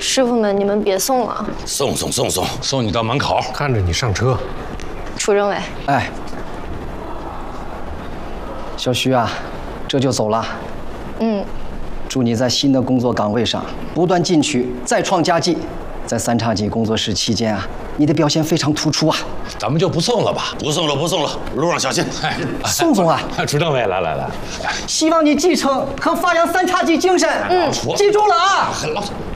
师傅们，你们别送了， 送你到门口， 看着你上车。 楚政委。 哎，小徐啊，这就走了。祝你在新的工作岗位上不断进取，再创佳绩。在三叉戟工作室期间啊，你的表现非常突出啊。 咱们就不送了吧？ 不送了，路上小心。 宋总啊， 楚政委，来， 希望你继承和发扬三叉戟精神。记住了啊。 老